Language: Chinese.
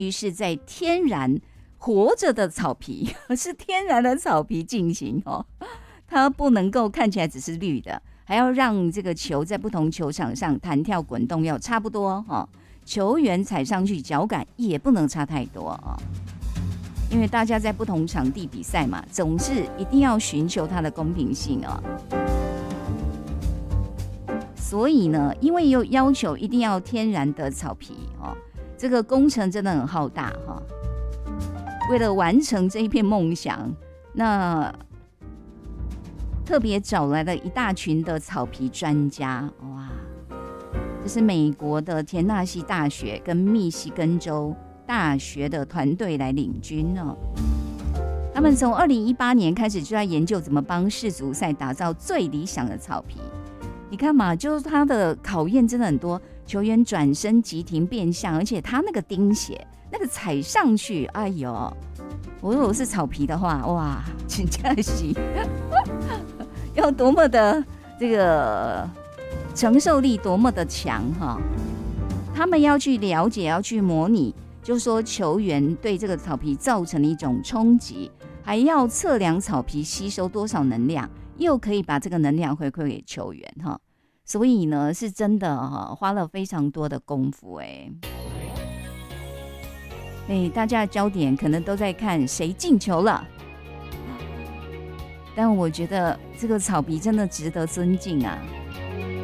于是在天然活着的草皮，是天然的草皮进行哦，它不能够看起来只是绿的，还要让这个球在不同球场上弹跳滚动要差不多哦，球员踩上去脚感也不能差太多哦，因为大家在不同场地比赛嘛，总是一定要寻求它的公平性哦。所以呢，因为有要求一定要天然的草皮哦，这个工程真的很浩大哈。为了完成这一片梦想，那特别找来了一大群的草皮专家，哇！这是美国的田纳西大学跟密西根州大学的团队来领军哦。他们从2018年开始就在研究怎么帮世足赛打造最理想的草皮。你看嘛，就是他的考验真的很多，球员转身急停变向，而且他那个钉鞋，那个踩上去，哎呦！如果是草皮的话，哇，真的是要多么的这个承受力多么的强哈！他们要去了解，要去模拟，就是说球员对这个草皮造成的一种冲击，还要测量草皮吸收多少能量，又可以把这个能量回馈给球员哈。所以呢，是真的哈，花了非常多的功夫大家的焦点可能都在看谁进球了，但我觉得这个草皮真的值得尊敬啊。